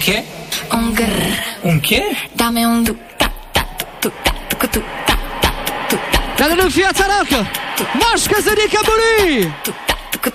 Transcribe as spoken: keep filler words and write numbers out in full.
che? Un grrr. Un che? Dammi un tu ta ta tu ta tu tu ta ta tu ta. Dalla Fiat Rock, Mosca di Cabuli.